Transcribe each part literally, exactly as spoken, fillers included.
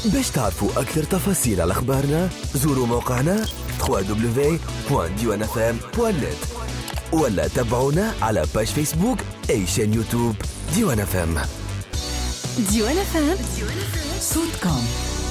باش تعرفوا أكثر تفاصيل على أخبارنا زوروا موقعنا دبليو دبليو دبليو دوت ديوان اف ام دوت نت ولا تابعونا على باج فيسبوك أي شان يوتيوب ديوان اف ام. ديوان اف ام صوتكم.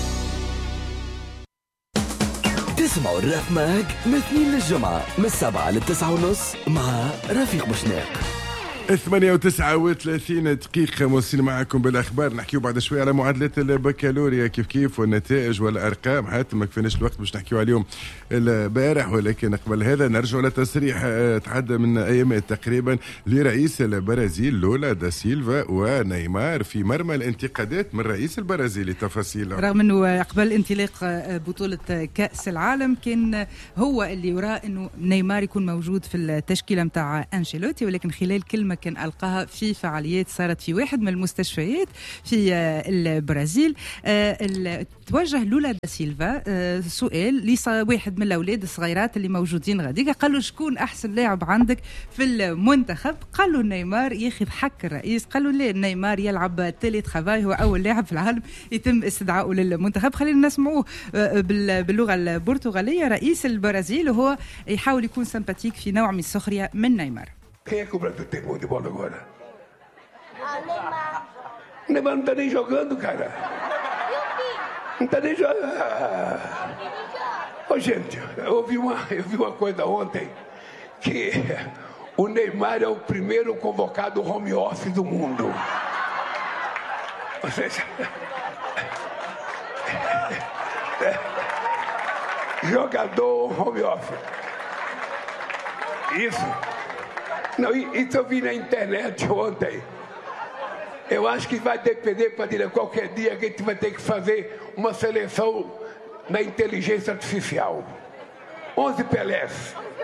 تسمعوا الراب ماك من اثنين للجمعة من السبعة للتسعة ونص مع رفيق بوشناق. ثمانية وتسعة وثلاثين دقيقة موصلين معكم بالأخبار. نحكيو بعد شوية على معادلة البكالوريا كيف كيف والنتائج والأرقام، حتى ما كفناش الوقت باش نحكيو عليهم البارح، ولكن قبل هذا نرجع لتصريح تعدى من أيامات تقريبا لرئيس البرازيل لولا دا سيلفا ونيمار في مرمى الانتقادات من رئيس البرازيلي. تفاصيل رغم أنه قبل انطلاق بطولة كأس العالم كان هو اللي يرى أنه نيمار يكون موجود في التشكيلة متاع أنشيلوتي، ولكن خلال كلمة كان ألقاها في فعاليات صارت في واحد من المستشفيات في البرازيل توجه لولا دا سيلفا سؤال لواحد من الأولاد الصغيرات اللي موجودين غاديكا، قال له شكون أحسن لاعب عندك في المنتخب؟ قال له نيمار. ياخذ حك الرئيس قال له لا، نيمار يلعب تالي ترافاي، هو أول لاعب في العالم يتم استدعائه للمنتخب. خلينا نسمعوه باللغة البرتغالية رئيس البرازيل وهو يحاول يكون سمباتيك في نوع من السخرية من نيمار. Quem é que o Brasil tem gol de bola agora? Ah, Neymar. Neymar não tá nem jogando, cara. Não tá nem jogando. Ô, gente, eu vi uma, eu vi uma coisa ontem que o Neymar é o primeiro convocado home office do mundo. Ou seja, jogador home office. Isso. Não, isso eu vi na internet ontem. Eu acho que vai depender, Padilha, qualquer dia que a gente vai ter que fazer uma seleção na inteligência artificial. onze Pelés.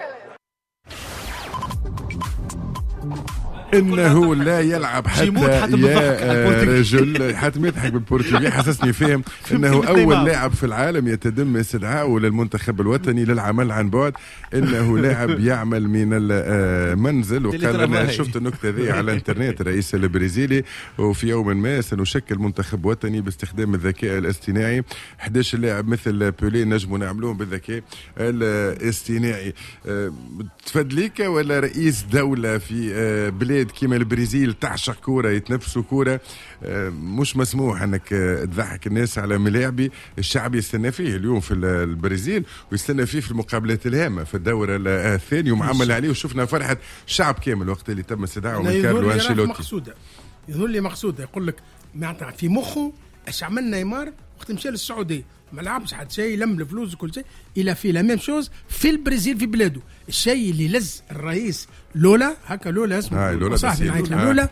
انه لا يلعب حتى يا رجل، حتى ما يضحك بالبرتغالي حسسني فهم انه اول لاعب في العالم يتم استدعائه للمنتخب الوطني للعمل عن بعد، انه لاعب يعمل من المنزل. وقال انا شفت النكته ذي على الانترنت الرئيس البرازيلي، وفي يوم ما سنشكل منتخب وطني باستخدام الذكاء الاصطناعي. إحدى عشر لاعب مثل بولي نجموا نعملوهم بالذكاء الاصطناعي. تفدليك ولا رئيس دولة في بلاد كيما البرازيل تعشق كورة يتنفسوا كورة، مش مسموح انك تضحك الناس على ملاعبي الشعب يستنى فيه اليوم في البرازيل، ويستنى فيه في المقابلات الهامة في الدورة الثانية، ومعمل عليه وشفنا فرحة شعب كامل وقت اللي تم استدعائه من كارلو أنشيلوتي. مقصودة يظهر لي مقصودة، يقول لك معناتها في مخه اش عمل نيمار وقت مشى للسعودية، ما لعبش حد شيء، لم الفلوس وكل شيء، الى في لا ميم شوز في البرازيل في بلاده. الشيء اللي لز الرئيس لولا هكا لولا اسمه لولا صاحبي لولا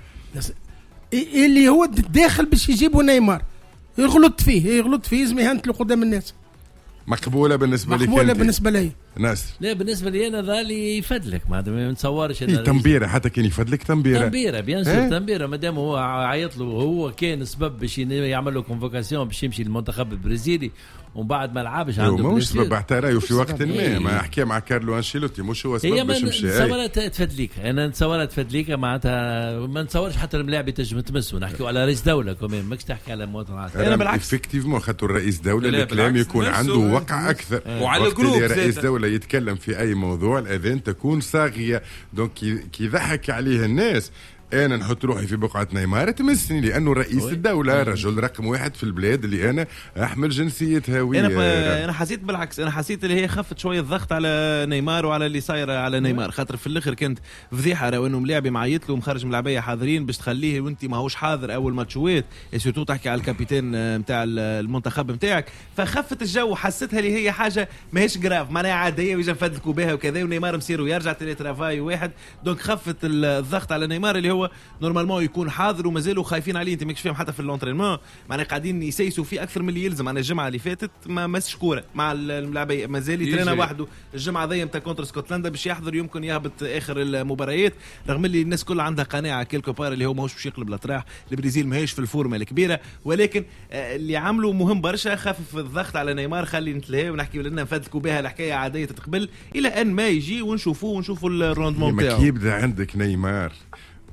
اللي هو داخل باش يجيبوا نيمار، يغلط فيه يغلط فيه يزمي هانت له قدام الناس. مقبولة بالنسبة لي، مقبولة بالنسبة لي ناس. لا بالنسبة لي أنا ذالي يفدلك، ما نتصورش إيه تنبيرة حتى كان يفدلك تنبيرة تنبيرة بيان سور تنبيرة، مادام هو عيط له هو كان سبب باش يعمل له كونفوكاسيون باش يمشي للمنتخب البرازيلي ومن بعد ما لعبش عنده بلاسير. مش سبب اعترايه في وقت ما ما حكى مع كارلو أنشيلوتي، مش هو سبب باش يمشي. هي نتصورها تفدليك، أنا نتصورها تفدليك معناتها ما نتصورش حتى الملاعب تنجم تمسه. نحكيو على رئيس دولة كمان، ماكش تحكي على مواطن عادي. أنا بالعكس إفكتيفمون خاطر الرئيس دولة الكلام يكون عنده وقع أكثر، وعلى الجروب رئيس دولة يتكلم في أي موضوع الأذان تكون صاغية، دونك كي ضحك عليه الناس أنا نحط روحي في بقعة نيمار تمسني، لأنه رئيس الدولة رجل رقم واحد في البلاد اللي أنا أحمل جنسيتها. أنا أنا حسيت بالعكس، أنا حسيت اللي هي خفت شوية الضغط على نيمار وعلى اللي صاير على نيمار، خاطر في الآخر كانت فضيحة راهو إنه ملاعبي معيط له مخرج من العباية حاضرين باش تخليه وأنت ما هوش حاضر أول ماتشوات، سورتو تحكي على الكابيتان متاع المنتخب متاعك، فخفت الجو. حسيتها اللي هي حاجة ماهيش جراف معناها عادية ويجا فدلكوا بها وكذا، ونيمار مسير ويرجع تري ترافاي واحد، دونك خفت الضغط على نيمار اللي هو نورمالمون يكون حاضر ومازالوا خايفين عليه. انت ماكش فاهم حتى في اللونترينمون معناها قاعدين يسيسوا فيه اكثر من اللي يلزم. انا الجمعه اللي فاتت ما مسش كوره مع الملاعبيه، مازال يترينا وحده الجمعه ذي نتاع كونتر اسكتلندا باش يحضر يمكن يهبط اخر المباريات، رغم اللي الناس كلها عندها قناعه كيلكو بار اللي هو ماهوش باش يقلب الاطراح. البرازيل ماهيش في الفورمه الكبيره، ولكن اللي عملوا مهم برشا، خفف الضغط على نيمار، خلي نتلهي ونحكي لنا نفدلكوا بها الحكايه عاديه تتقبل الى ان ما يجي ونشوفوه ونشوفوا الروندمون تاعو. كي يبدا عندك نيمار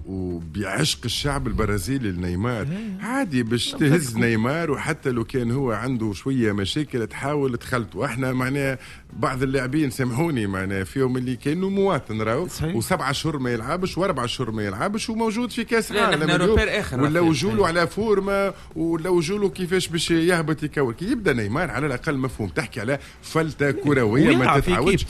وبيعشق الشعب البرازيلي لنيمار، عادي باش تهز نيمار، وحتى لو كان هو عنده شويه مشاكل تحاول تخلطه. واحنا معناها بعض اللاعبين سامحوني معناها فيهم اللي كانوا مواطن راهو وسبعة شهور ما يلعبش واربع شهور ما يلعبش وموجود في كاس العالم ولا وجوله على فورما ولا وجوله كيفاش باش يهبط يكور. كي يبدا نيمار على الاقل مفهوم تحكي على فلته كرويه ما تتعودش،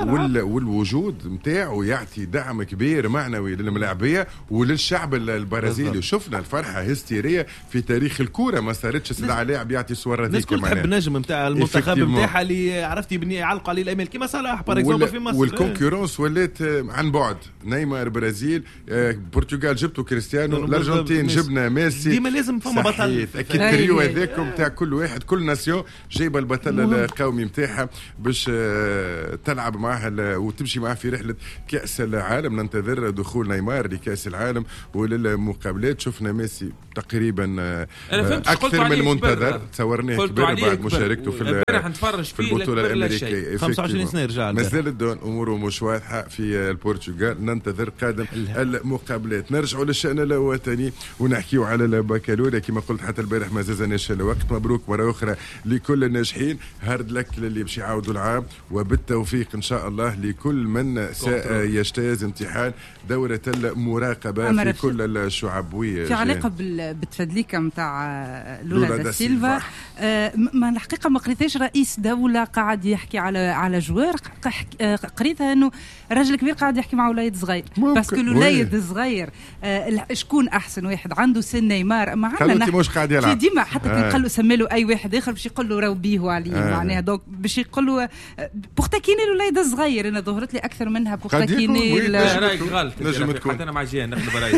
والوجود نتاعو يعطي دعم كبير معنوي للملاعبيه وللشعب البرازيلي. شفنا الفرحه هستيريه في تاريخ الكوره ما صارتش سدع لاعب يعطي صور هذيك. الناس كل تحب النجم نتاع المنتخب نتاعها اللي عرفت يبني يعلقوا عليه الامال كيما صلاح بار اكزومبل في مصر. والكونكورونس ولات عن بعد، نيمار برازيل، البرتغال جبتوا كريستيانو، الارجنتين جبنا ميسي، ديما لازم فما بطل. اكيد التريو هذاك نتاع كل واحد، كل ناسيون جايبه البطل القومي نتاعها باش تلعب معها وتمشي معها في رحله كاس العالم. ننتظر دخول نيمار لكاس العالم وللمقابلات. شفنا ميسي تقريبا اكثر من المنتظر، تصورناه كبير بعد مشاركته في في البطوله الامريكيه. خمسة وعشرين سنه رجع، مازال الدون اموره مش واضحه في البرتغال. ننتظر قادم المقابلات. نرجعوا للشان الوطني ونحكيوا على البكالوريا. كما قلت حتى البارح ما زازناش الوقت. مبروك مره اخرى لكل الناجحين، هارد لك للي باش يعاودوا العام، وبالتوفيق ان شاء الله لكل من سيجتاز امتحان دوره المراقبه في كل الشعب. في علاقه بالتفدليكه نتاع لولا دا سيلفا، آه ما الحقيقه ما قريتهاش رئيس دوله قاعد يحكي على على جوار، قريتها انه راجل كبير قاعد يحكي مع وليد صغير، باسكو الوليد الصغير آه شكون احسن واحد عنده سن نيمار معنا مش قاعد يلعب ديما، حتى كي قال له سمي له اي واحد اخر باش يقول له راهو بيه عليه آه. معناها دونك باش يقول له بوختاكيني الوليد الصغير. انا ظهرت لي اكثر منها بوختاكيني. رايك غلط، نجم تكون حتى انا مع جيان ناخذ برايي.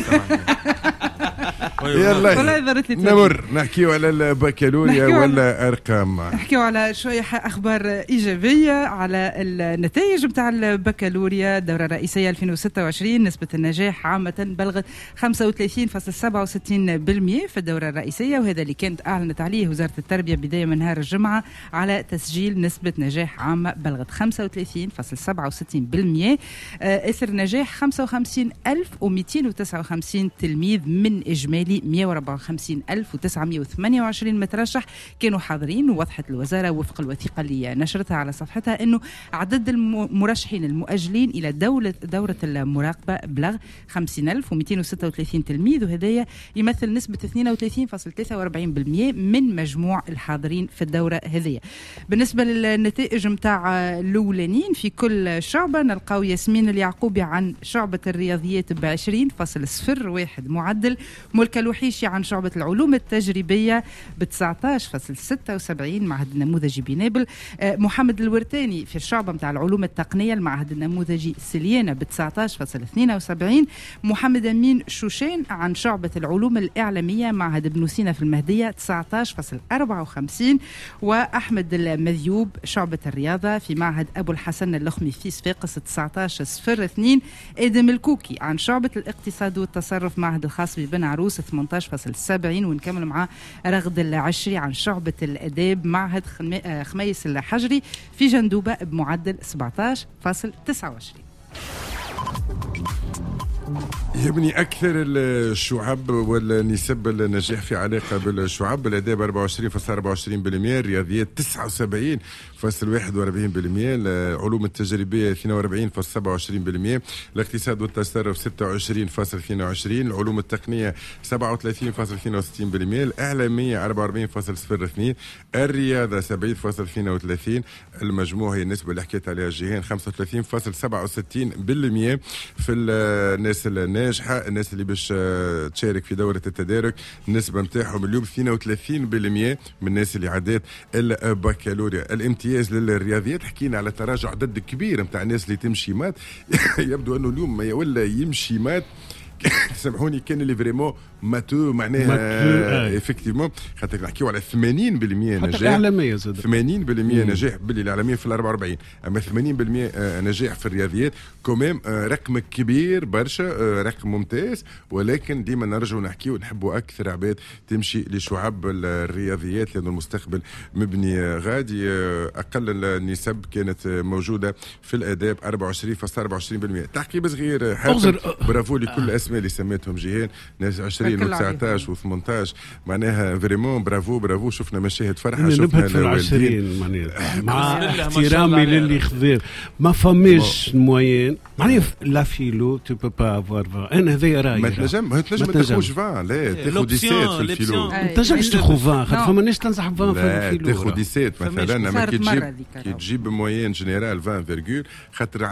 يلا نمر نحكيو على البكالوريا ولا ارقام. نحكيو على شويه اخبار ايجابيه على النتائج نتاع البكالوريا. الدوره الرئيسيه ألفين وستة وعشرين نسبه النجاح عامه بلغت خمسة وثلاثين فاصلة سبعة وستين بالمئة في الدوره الرئيسيه، وهذا اللي كانت اعلنت عليه وزاره التربيه بدايه من نهار الجمعه على تسجيل نسبه نجاح عامه بلغت خمسة وثلاثين فاصلة سبعة وستين بالمئة اثر نجاح خمسة وخمسين ألف ومئتين وتسعة وخمسين تلميذ من اجمالي مئة وأربعة وخمسين ألف وتسعمئة وثمانية وعشرين مترشح كانوا حاضرين. ووضحت الوزاره وفق الوثيقه اللي نشرتها على صفحتها انه عدد المرشحين المؤجلين الى دوله دوره المراقبه بلغ خمسين ألف ومئتين وستة وثلاثين تلميذ، وهذا يمثل نسبه اثنين وثلاثين فاصلة ثلاثة وأربعين بالمئة من مجموع الحاضرين في الدوره هذه. بالنسبه للنتائج نتاع الاولانيين في كل شعبه، نلقاو ياسمين اليعقوبي عن شعبه الرياضيات ب عشرين فاصلة صفر واحد معدل، ملكة الوحيشي عن شعبة العلوم التجريبية ب تسعة عشر فاصلة ستة وسبعين معهد النموذجي بنابل، محمد الورتاني في الشعبة متاع العلوم التقنية المعهد النموذجي سليانة ب تسعة عشر فاصلة اثنين وسبعين، محمد أمين شوشين عن شعبة العلوم الإعلامية معهد ابن سينا في المهدية تسعة عشر فاصلة أربعة وخمسين، وأحمد المذيوب شعبة الرياضة في معهد أبو الحسن اللخمي في صفاقس تسعة عشر صفر اثنين، آدم الكوكي عن شعبة الاقتصاد والتصرف معهد الخاص ببن عروس ثمانية عشر فاصلة سبعين، ونكمل مع رغد العشري عن شعبة الآداب معهد خميس الحجري في جندوبة بمعدل سبعة عشر فاصلة تسعة وعشرين. يبني أكثر الشعب والنسب النجاح في علاقة بالشعب. الآداب أربعة وعشرين فاصلة أربعة وعشرين بالمئة، الرياضيات تسعة وسبعين فاصلة واحد وأربعين بالمئة، العلوم التجريبية اثنين وأربعين فاصلة سبعة وعشرين بالمئة، الاقتصاد والتصرف ستة وعشرين فاصلة اثنين وعشرين، العلوم التقنية سبعة وثلاثين فاصلة اثنين وستين بالمئة، الإعلامية أربعة وأربعين فاصلة صفر اثنين، الرياضة سبعين فاصلة اثنين وثلاثين، المجموع هي النسبة اللي حكيت عليها جيهان خمسة وثلاثين فاصلة سبعة وستين بالمئة. في الناس الناجحة، الناس اللي باش تشارك في دورة التدارك، النسبة نتاعهم اليوم اثنين وثلاثين بالمئة من الناس اللي عدات البكالوريا. الامتياز للرياضيات، حكينا على تراجع عدد كبير نتاع الناس اللي تمشي مات يبدو انه اليوم ما ولا يمشي مات سامحوني كان اللي فريمون ماتو معناها افكتيفمون، خاطر نحكيو على ثمانين بالمئة نجاح. الاعلاميه زاد ثمانين بالمئة نجاح باللي الاعلاميه في الأربعة وأربعين، اما ثمانين بالمئة نجاح في الرياضيات كوميم رقم كبير برشا، رقم ممتاز. ولكن ديما نرجعوا نحكيو نحبوا اكثر عباد تمشي لشعب الرياضيات لأن المستقبل مبني غادي. اقل النسب كانت موجوده في الاداب أربعة وعشرين فاصلة أربعة وعشرين بالمئة. تعقيب صغير حاضر، برافو لكل الاسماء اللي سميتهم جيهان ناس عشرين وتسعتاش وثمنتاش معناها فريمون برافو برافو. شفنا مشاهد فرحه شفنا العشرين معناها مع احترامي للي خذير ما فماش موين معناها لا فيلو تو بو با افوار انا هذايا رايي ما تنجم ما تنجم تاخذ فان لا تاخذ ديسات في الفيلو ما تنجمش تاخذ فان خاطر فما ناس تنصح فان في الفيلو تاخذ ديسات مثلا اما كي تجيب كي تجيب موين جينيرال عشرين فيرغول خاطر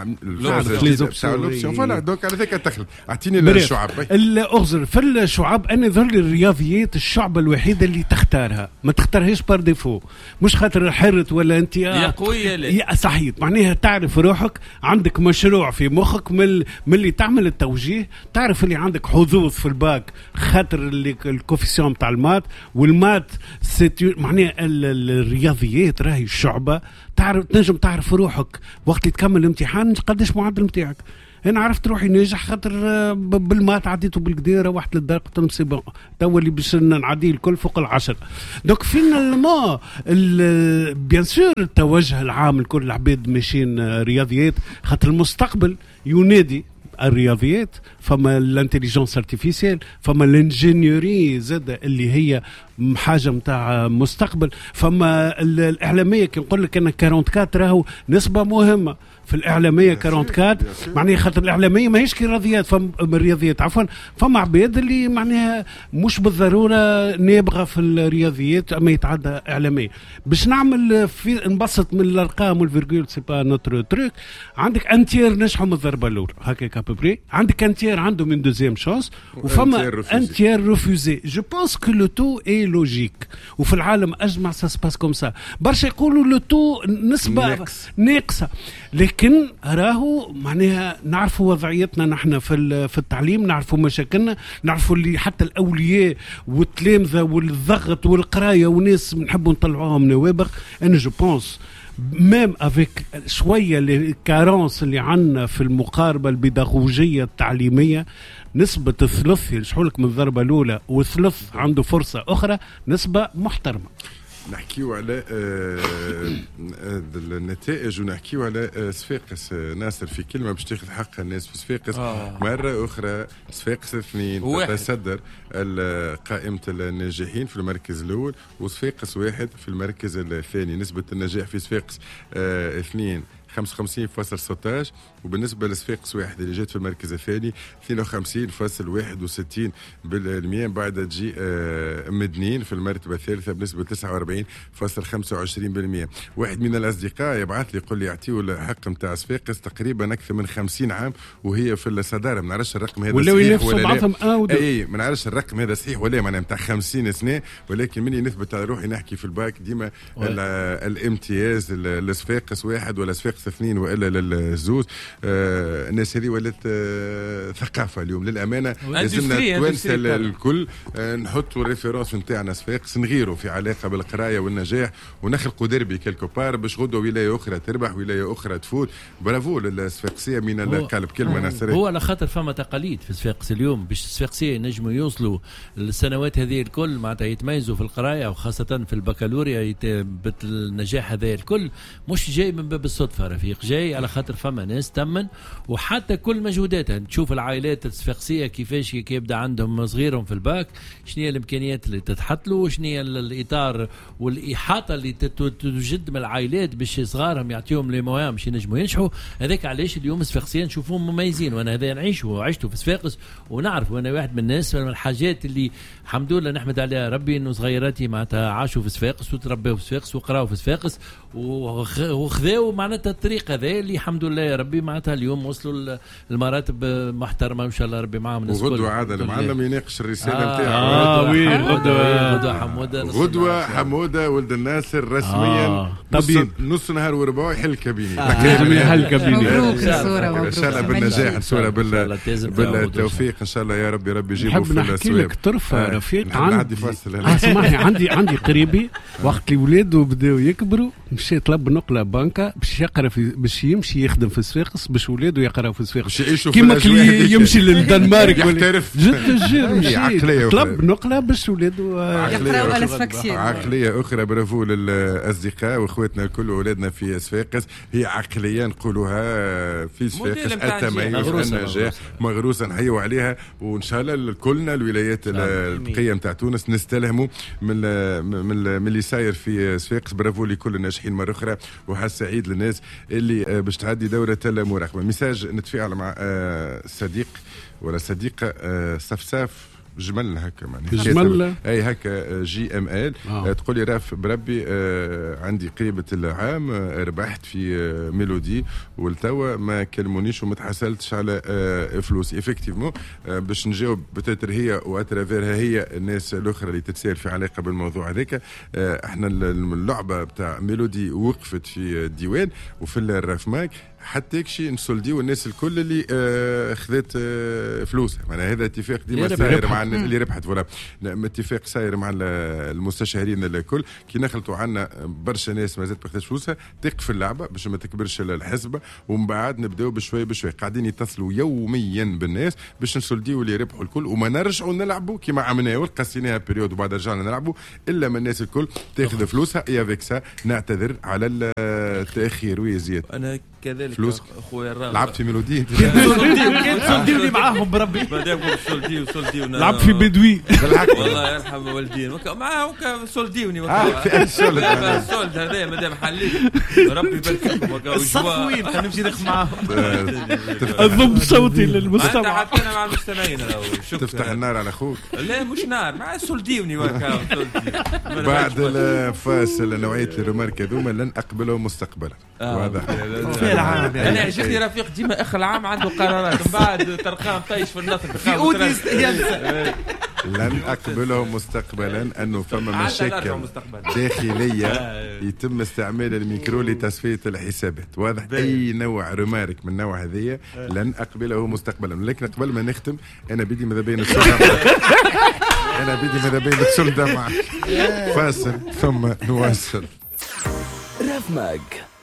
لوبسيون فوالا دونك على ذاك تخلط اعطيني الشعب الاغزر في الشعب انا ظهر لي الرياضيات الشعب الوحيده اللي تختارها ما تختارهاش بار ديفو مش خاطر حرت ولا انت يا قويه لا صحيح معناها تعرف روحك عندك مشروع في مخك من من اللي تعمل التوجيه تعرف اللي عندك حظوظ في الباك خاطر اللي الكوفيسيون تاع المات والمات معناها الرياضيات راهي الشعبه تعرف تنجم تعرف روحك وقت اللي تكمل الامتحان قداش معدل نتاعك. انا عرفت روحي ناجح خاطر بالمات عديته بالقديره واحد للدار قلت لهم سي بون تو اللي باش نعدي الكل فوق العشر. دونك فينالمون بيان سور التوجه العام لكل العباد ماشيين رياضيات خاطر المستقبل ينادي الرياضيات فما الانتليجنس ارتيفيسيال فما الانجينيوري زاد اللي هي حاجه نتاع مستقبل فما الاعلاميه كي نقول لك انا أربعة وأربعين راهو نسبه مهمه في الاعلاميه أربعة وأربعين معناها خاطر الاعلاميه ماهيش كي رياضيات فما الرياضيات عفوا فما عباد اللي معناها مش بالضروره نابغه في الرياضيات اما يتعدى اعلاميه باش نعمل في نبسط من الارقام والفيرغول سي با نوتر تروك. عندك انتير نجحوا من الضربه الاولى هكاك ابري عندك انتير عنده من دوزيام شانس وفما انتير ريفوزي جو بونس كو لو تو اي لوجيك وفي العالم اجمع سا سباس كوم سا برشا يقولوا لو تو نسبه ناقصه لكن راهو معناها نعرفوا وضعيتنا نحن في في التعليم نعرفوا مشاكلنا نعرفوا اللي حتى الاولياء والتلامذه والضغط والقرايه وناس نحبوا نطلعوهم نوابغ. انا جو بونس ميم افيك شويه الكارونس اللي عندنا في المقاربه البيداغوجيه التعليميه نسبه ثلث يشحولك من الضربه الاولى وثلث عنده فرصه اخرى نسبه محترمه. نحكيو على النتائج ونحكيو على صفاقس ناصر في كلمه باش تاخذ حق الناس في صفاقس آه. مره اخرى صفاقس اثنين تتصدر قائمه الناجحين في المركز الاول وصفاقس واحد في المركز الثاني. نسبه النجاح في صفاقس آه اثنين خمسة وخمسين فاصلة ستة عشر وبالنسبة لصفاقس واحد اللي جات في المركز الثاني اثنين وخمسين فاصلة واحد وستين بالمئة. بعد تجي آه مدنين في المرتبة الثالثة بنسبة تسعة وأربعين فاصلة خمسة وعشرين بالمئة. واحد من الأصدقاء يبعث لي يقول لي يعطيه الحق نتاع صفاقس تقريبا أكثر من خمسين عام وهي في الصدارة. ما نعرفش الرقم هذا صحيح ولا لا. أي ما نعرفش الرقم هذا صحيح ولا معناها نتاع خمسين سنة ولكن مني نثبت على روحي نحكي في الباك ديما الامتياز لصفاقس واحد ولا صفاقس اثنين والا للزوز. آه الناس هذه ولات آه ثقافه اليوم للامانه لازمنا توانسه الكل آه نحطوا الريفيرونس نتاعنا صفاقس نغيروا في علاقه بالقرايه والنجاح ونخلقوا دربي كيلكو بار باش غدوه ولايه اخرى تربح ولايه اخرى تفوت. برافو للصفاقسيه من القلب كلمه ناصر. هو على خاطر فما تقاليد في صفاقس اليوم باش الصفاقسيه ينجموا يوصلوا السنوات هذه الكل معناتها يتميزوا في القرايه وخاصه في البكالوريا بالنجاح هذا الكل مش جاي من باب الصدفه رفيق جاي على خاطر فما ناس تمن وحتى كل مجهوداتها. تشوف العائلات الصفاقسيه كيفاش يبدا عندهم صغيرهم في الباك شنو هي الامكانيات اللي تتحط له شنو هي الاطار والاحاطه اللي توجد من العائلات باش صغارهم يعطيهم لي موان باش ينجموا ينجحوا. هذاك علاش اليوم الصفاقسيين نشوفوهم مميزين وانا هذا نعيشه وعشته في صفاقس ونعرف وانا واحد من الناس من الحاجات اللي الحمد لله نحمد عليها ربي انه صغيراتي معناتها عاشوا في صفاقس وتربوا في صفاقس وقراوا في صفاقس وخذوا معناتها الطريق هذا اللي الحمد لله يا ربي معناتها اليوم وصلوا المراتب محترمه وان شاء الله ربي معاهم الناس الكل. وغدوه عاد المعلم يناقش الرساله نتاعو. اه وي غدوه غدوه حموده غدوه حموده ولد الناصر رسميا آه. طبيب نص نهار وربع يحل كابيني لازم يحل كابيني مبروك الصوره ان شاء الله بالنجاح ان شاء الله بالتوفيق ان شاء الله يا ربي ربي يجيبوا في السواب. نحكي لك طرفه رفيق عندي فاصل اسمعني عندي عندي قريبي وقت اللي ولاده بداو يكبروا مشى طلب نقله بنكا باش يقرا في باش يمشي يخدم في صفاقس باش ولاده يقراو في صفاقس كيما كي يمشي للدنمارك يحترف جد جير طلب نقله باش ولاده يقراو الاسفكسيون. عقليه اخرى برافو للاصدقاء واخواتنا الكل واولادنا في صفاقس. هي عقليه نقولوها في صفاقس التميز النجاح مغروسه نحيوا عليها وان شاء الله كلنا الولايات البقيه نتاع تونس نستلهموا من من من اللي صاير في صفاقس. برافو لكل الناجحين مره اخرى وحس سعيد للناس اللي باش تعدي دوره المراقبه. ميساج نتفاعل مع صديق ولا صديقه صفصاف جمل هكا معناها جمل اي هكا جي ام ال آه. تقول لي راف بربي آه عندي قريبه العام آه ربحت في آه ميلودي والتوا ما كلمونيش وما تحصلتش على آه فلوسي. افكتيفمون آه باش نجاوب بتاتر هي واترافيرها هي الناس الاخرى اللي تتساءل في علاقه بالموضوع هذاك. آه احنا اللعبه بتاع ميلودي وقفت في الديوان وفي الرفماك حتى يكشي نسولديو الناس الكل اللي آه خذت آه فلوسها. معناها هذا اتفاق ديما ساير مع اللي ربحت ولا اتفاق ساير مع المستشارين الكل. كي نخلطوا عنا برشا ناس مازالت ما خذتش فلوسها تقف اللعبه باش ما تكبرش الحسبه ومن بعد نبداو بشوي بشوي قاعدين يتصلوا يوميا بالناس باش نسولديو اللي ربحوا الكل وما نرجعوا نلعبوا كيما عملناها وقسيناها بيريود وبعد رجعنا نلعبوا الا ما الناس الكل تاخذ فلوسها. اي افيك سا نعتذر على التاخير ويزيد. انا كذلك فلوس خويا الراغب لعبت في ميلودي كنت سولديوني معاهم بربي بعدين سولديو سولديو لعبت في بدوي والله يرحم والدين معاهم سولديوني في السولد السولد هذا مادام حليت ربي يبارك الصفوين نمشي نخدم معاهم اضم صوتي للمستمع حتى انا مع المستمعين. تفتح النار على اخوك لا مش نار مع سولديوني بعد الفاصل نوعيه الرمارك هذوما لن اقبلهم مستقبلا. واضح انا عجبني رفيق ديما اخر العام عنده قرارات من بعد ترقام طيش في النصر في اوديس ينسى. لن اقبلهم مستقبلا انه فما مشاكل داخليه يتم استعمال الميكرو لتصفيه الحسابات. واضح اي نوع رمارك من نوع هذه لن اقبله مستقبلا. لكن قبل ما نختم انا بدي ماذا بين انا بدي ماذا بين السلطه معك فاصل ثم نواصل. راف ماج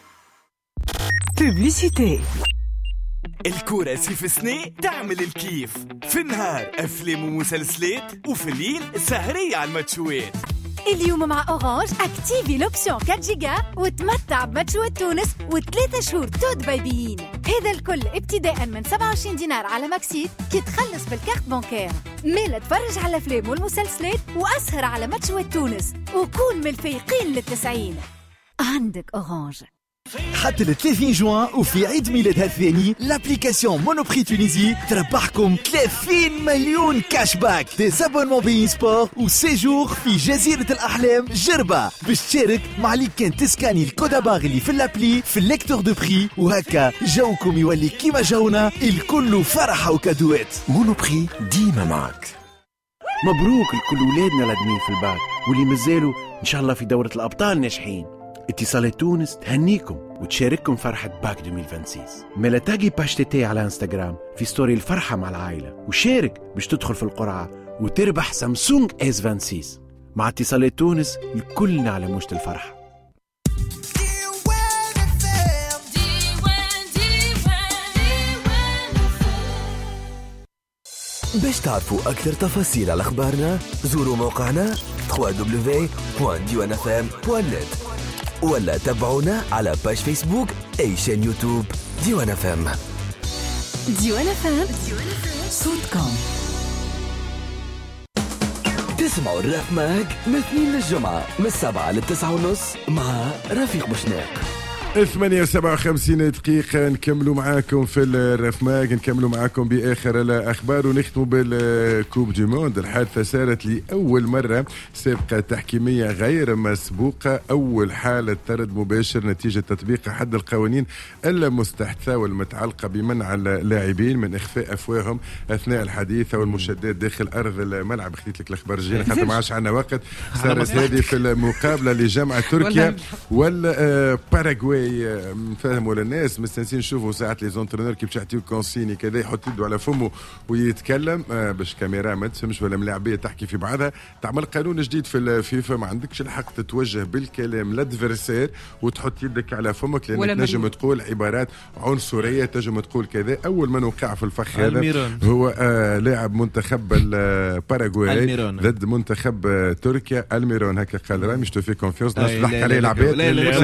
بوبليسيتي. الكورة سيف سني تعمل الكيف في النهار أفلام ومسلسلات وفي الليل سهرية على الماتشوات. اليوم مع أورانج اكتيفي لوبسيون أربعة جيجا وتمتع بماتشوات تونس وثلاثة شهور تود بيبيين. هذا الكل ابتداء من سبعة وعشرين دينار على ماكسيت كي تخلص بالكارت بانكير. ميلا تفرج على الأفلام والمسلسلات وأسهر على ماتشوات تونس وكون من الفايقين للتسعين. عندك أورانج. حتى ل ثلاثين جوان وفي عيد ميلادها الثاني لابليكاسيون مونوبري تونيزي تربحكم ثلاثين مليون كاش باك دي زابونمون بين سبور وسيجور في جزيرة الأحلام جربة. باش تشارك مع اللي كان تسكاني الكودا باغ اللي في اللابلي في الليكتور دو بري وهكا جوكم يولي كيما جونا الكل فرحة وكادوات. مونوبري ديما معك. مبروك لكل ولادنا الادمين في الباك واللي مازالوا ان شاء الله في دورة الأبطال ناجحين. اتصالات تونس تهنيكم وتشارككم فرحة باك ألفين وستة وخمسين. ملا تاقي باش تي على انستغرام في ستوري الفرحة مع العائلة وشارك باش تدخل في القرعة وتربح سامسونج اس ستة وعشرين. مع اتصالات تونس الكلنا على موجة الفرحة. باش تعرفوا أكثر تفاصيل على أخبارنا زوروا موقعنا دبليو دبليو دبليو دوت ديوان اف ام دوت نت ولا تابعونا على باج فيسبوك أي شان يوتيوب ديوان اف ام. ديوان اف ام صوت كوم. تسمعوا الراف ماج من اثنين للجمعة من السبعة للتسعة ونص مع رفيق بوشناق. ثمانية وسبعة وخمسين دقيقة نكملوا معاكم في الراف ماج نكملوا معاكم بآخر الأخبار ونختموا بالكوب دي موند. الحادثة صارت لأول مرة سابقة تحكيمية غير مسبوقة. أول حالة طرد مباشر نتيجة تطبيق أحد القوانين المستحدثة والمتعلقة بمنع اللاعبين من إخفاء أفواههم أثناء الحديث أو المشادات داخل أرض الملعب. خديت لك الأخبار الجاية خاطر ما عادش عندنا وقت. صارت هذه في المقابلة لجامعة تركيا والباراغواي باهي نفهموا للناس مستنسين نشوفوا ساعات لي زونترينور كي باش يعطيو كونسيني كذا يحط يده على فمه ويتكلم باش كاميرا ما تفهمش ولا ملاعبيه تحكي في بعضها. تعمل قانون جديد في الفيفا ما عندكش الحق تتوجه بالكلام لادفيرسير وتحط يدك على فمك لانك تنجم تقول عبارات عنصريه تنجم تقول كذا. اول من وقع في الفخ هذا هو آه لاعب منتخب الباراغواي ضد منتخب آه تركيا. الميرون هكا قال رامي شتو في كونفيونس نحكي عليه العباد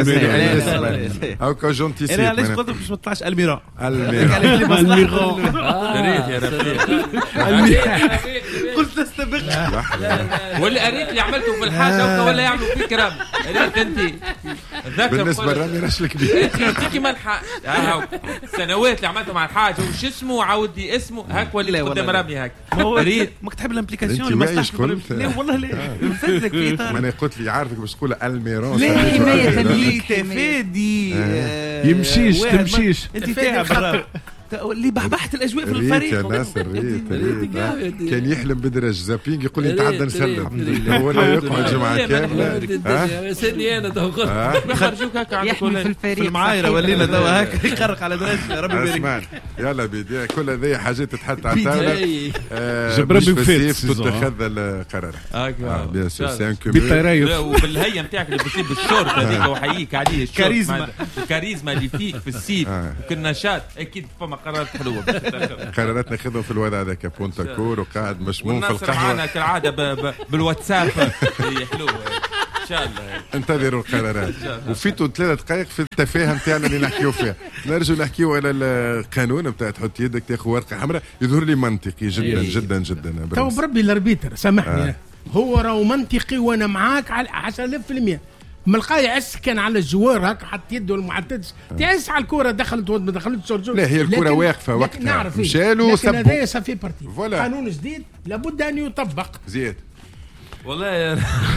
هاكا جونتي سي علاش قلت باش ما تطلعش الميرون الميرون ريت يا ربي قلت استبق ولا اريد اللي عملته في الحاجه ولا يعملوا فيك رامي ريت انت بالنسبه لرامي راش الكبير تيجي ملحق السنوات اللي عملته مع الحاجه وش اسمه وعاودي اسمه هاك ولا قدام رامي هاك ريت ما تحب الامبليكاسيون ما لا والله لا نفدلك في اطار انا قلت لي عارفك باش تقول الميرون لا حمايه تمليك تفادي يمشيش تمشيش انت تعب اللي بحبحت الاجواء في الفريق يا ناصر ريت ريت كان يحلم بدرج زابينج يقول لي تعدى نسلم هو لا يقعد جمعه كامله سني انا تو خرجوك هكا عندك في المعايره ولينا توا هكا يخرق على درجه ربي يبارك. يلا بيدي كل هذه حاجات تتحط على الطاوله جبربي بفيت تتخذ القرارات هكا بيان سور سي ان كومي وبالهيئه نتاعك اللي بتصير بالشورت هذيك وحييك عليه كاريزما الكاريزما اللي فيك في السيف وكل نشاط اكيد فما قرارات حلوه قرارات ناخذهم في الوضع هذاك بونتاكور وقاعد مشموم في القهوه معنا كالعاده بالواتساب حلوه ان شاء الله. انتظروا القرارات وفيتوا ثلاث دقائق في التفاهه نتاعنا اللي نحكيو فيها. نرجو نحكيو على القانون نتاع تحط يدك تاخذ ورقه حمراء يظهر لي منطقي جدا جدا جدا. تو بربي الاربيتر سامحني آه. هو راهو منطقي وانا معاك على عشرة آلاف في المية. ملقاي يعس كان على الجوار هكا حط يده المعتدس تعس على الكره دخلت ما دخلتش. لا هي الكره واقفه وقتها مشالوا سبوا هذايا صافي بارتي قانون جديد لابد ان يطبق. زياد والله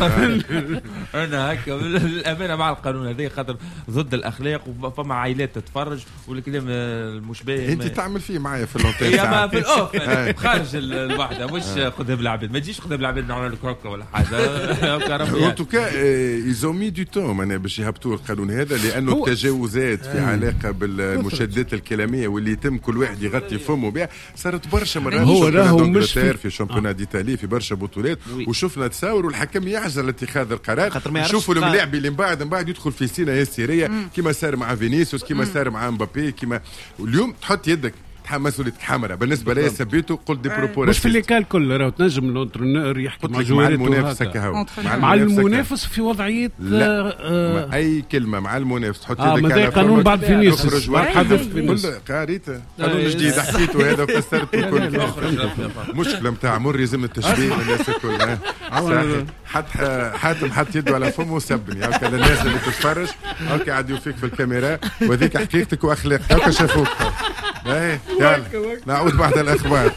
انا هكا الامانه مع القانون هذا خاطر ضد الاخلاق وفما عائلات تتفرج والكلام المشبه انت تعمل فيه معايا في اللونتين يا ما في الاوف خارج الوحده مش خذها بالعباد ما تجيش خذها بالعباد نعمل لك هكا ولا حاجه. ان توكا ايزومي دو تو انا باش يهبطوا القانون هذا لانه التجاوزات في علاقه بالمشادات الكلاميه واللي يتم كل واحد يغطي فمه بها صارت برشا مرات. هو راهو مش في شامبيونات ديتالي في برشا بطولات وشفنا تصاور والحكم يعجل اتخاذ القرار. نشوفوا الملاعب اللي من بعد من بعد يدخل في سينا هستيريه كما صار مع فينيسيوس كما صار مع مبابي كما اليوم تحط يدك مسؤوليتك حمراء. بالنسبه لي سبيتو قلت دي بروبو مش في اللي كان كله راهو تنجم الانترونور يحكي مع المنافس هكا مع المنافس في وضعيه لا آه اي كلمه مع المنافس تحط آه يدك على قانون بعد فينيسيوس حدث فينيسيوس قريت قانون جديد حكيته هذا وكسرته كل مشكله نتاع مر يلزم التشبيه الناس الكل حد حاتم حط يده على فمه وسبني هكا الناس اللي تتفرج هكا قاعد يفيك في الكاميرا وهذيك حقيقتك واخلاقك هكا شافوك. ايه يلا نعود بعد الاخبار.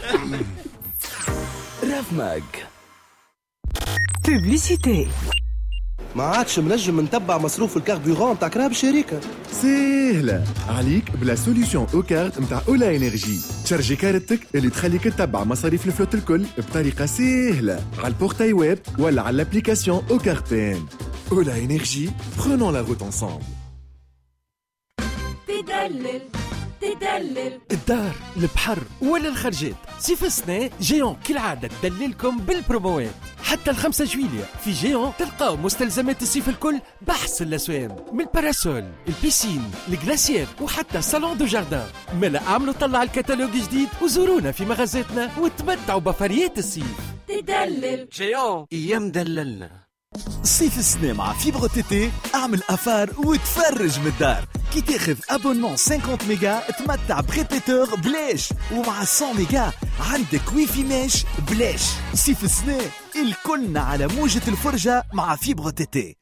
راف ماج بوبليسيتي. ما عادش منجم نتبع مصروف الكاربورون تاع كراب الشركه. سهله عليك بلا سوليوشن او كارت نتاع اولا انرجي. تشارجي كارتك اللي تخليك تتبع مصاريف الفلوت الكل بطريقه سهله على البورتاي ويب ولا على الابليكاسيون او كارتين. اولا انرجي prenons la route ensemble. تدلل تدلل الدار البحر ولا الخرجات صيف السنة جيون كالعادة تدللكم بالبروموات. حتى الخمسة جويلية في جيون تلقاو مستلزمات الصيف الكل بحث الأسوام من الباراسول البيسين الجلاسير وحتى صالون دو جاردان. ملا اعملوا طلع الكتالوج جديد وزورونا في مغازاتنا وتمتعوا بفريات الصيف. تدلل جيون ايام دللنا. صيف السنة مع فيبرو تي تي اعمل افار وتفرج من الدار. كي تاخذ ابونمون خمسين ميجا تمتع بريبيتور بلاش ومع مية ميجا عندك ويفي ماش بلاش. صيف السنة الكلنا على موجة الفرجة مع فيبرو تي تي.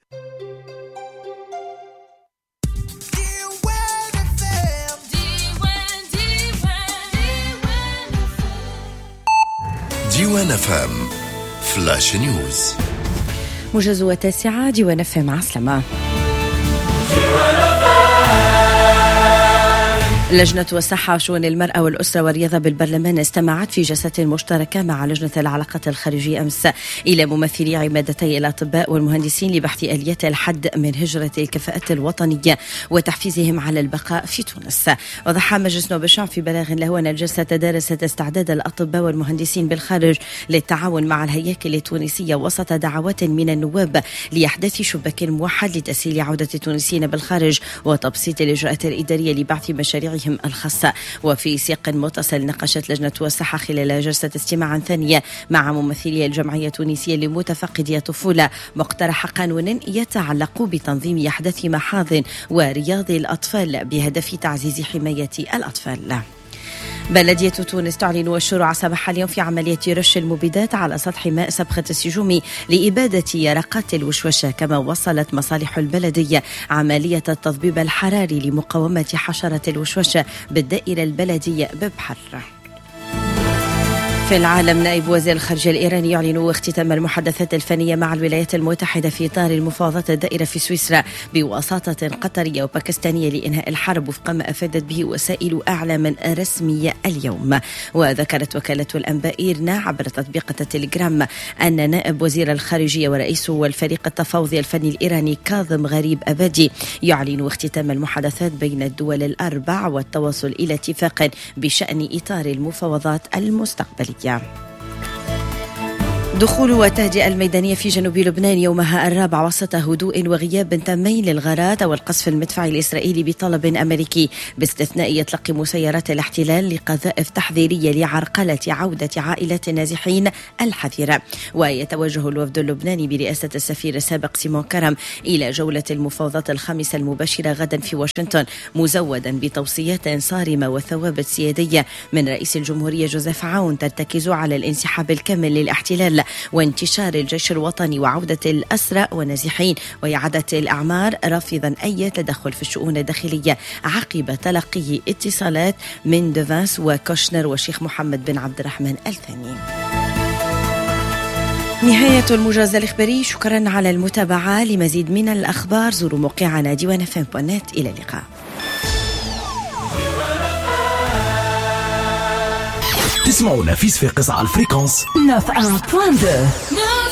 ديوان اف ام فلاش نيوز. موجز وتاسعة ديوان اف ام. عسلامة. لجنة الصحة وشؤون المرأة والأسرة والرياضة بالبرلمان استمعت في جلسة مشتركة مع لجنة العلاقات الخارجية أمس إلى ممثلي عمادتي الأطباء والمهندسين لبحث آليات الحد من هجرة الكفاءات الوطنية وتحفيزهم على البقاء في تونس. وضح مجلس نواب الشعب في بلاغ له أن الجلسة تدارست استعداد الأطباء والمهندسين بالخارج للتعاون مع الهياكل التونسية وسط دعوات من النواب لإحداث شباك موحد لتسهيل عودة التونسيين بالخارج وتبسيط الإجراءات الإدارية لبعث مشاريعهم الخاصة. وفي سياق متصل ناقشت لجنة الصحة خلال جلسة استماع ثانية مع ممثلي الجمعية التونسية لمتفقدي الطفولة مقترح قانون يتعلق بتنظيم أحداث محاضن ورياض الأطفال بهدف تعزيز حماية الأطفال. بلدية تونس تعلن الشروع صباح اليوم في عملية رش المبيدات على سطح ماء سبخة السجوم لإبادة يرقات الوشوشة. كما وصلت مصالح البلدية عملية التضبيب الحراري لمقاومة حشرة الوشوشة بالدائرة البلدية ببحر. في العالم، نائب وزير الخارجية الإيراني يعلن اختتام المحادثات الفنية مع الولايات المتحدة في إطار المفاوضات الدائرة في سويسرا بوساطة قطرية وباكستانية لإنهاء الحرب وفق ما أفادت به وسائل أعلام رسمية اليوم. وذكرت وكالة الأنباء إيرنا عبر تطبيق التليجرام أن نائب وزير الخارجية ورئيس الفريق التفاوضي الفني الإيراني كاظم غريب أبادي يعلن اختتام المحادثات بين الدول الأربع والتوصل إلى اتفاق بشأن إطار المفاوضات المستقبلية. دخول وتهدئة الميدانية في جنوب لبنان يومها الرابع وسط هدوء وغياب تامين للغارات والقصف المدفعي الإسرائيلي بطلب أمريكي باستثناء إطلاق مسيرات الاحتلال لقذائف تحذيرية لعرقلة عودة عائلات النازحين الحذرة. ويتوجه الوفد اللبناني برئاسة السفير السابق سيمون كرم إلى جولة المفاوضات الخامسة المباشرة غدا في واشنطن مزودا بتوصيات صارمة وثوابت سيادية من رئيس الجمهورية جوزيف عون ترتكز على الانسحاب الكامل للاحتلال وانتشار الجيش الوطني وعودة الأسرى والنازحين وإعادة الأعمار، رافضا أي تدخل في الشؤون الداخلية عقب تلقيه اتصالات من ديفانس وكوشنر وشيخ محمد بن عبد الرحمن الثاني. نهاية الموجز الإخباري. شكرا على المتابعة. لمزيد من الأخبار زوروا موقعنا ديوان اف ام دوت نت. إلى اللقاء. تسمعونا في صفاقس على الفريكونس تسعة وتسعين فاصلة اثنين.